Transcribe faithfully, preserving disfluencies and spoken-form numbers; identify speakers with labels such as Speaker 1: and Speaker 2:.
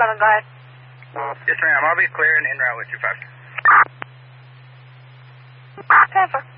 Speaker 1: eleven, go ahead.
Speaker 2: Yes, ma'am. I'll be clear and en route with you, five.
Speaker 1: ten four.